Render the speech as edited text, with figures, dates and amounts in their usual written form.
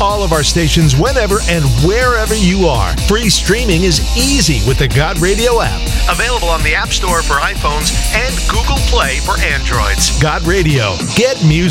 all of our stations whenever and wherever you are. Free streaming is easy with the God Radio app. Available on the App Store for iPhones and Google Play for Androids. God Radio. Get music